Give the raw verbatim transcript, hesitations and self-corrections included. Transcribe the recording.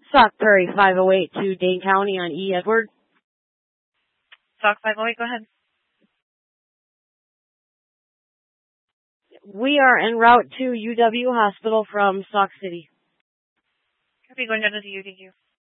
Sauk Prairie five oh eight to Dane County on E. Edward. Sauk five oh eight, go ahead. We are en route to U W Hospital from Sauk City. Copy, going down to the U D U.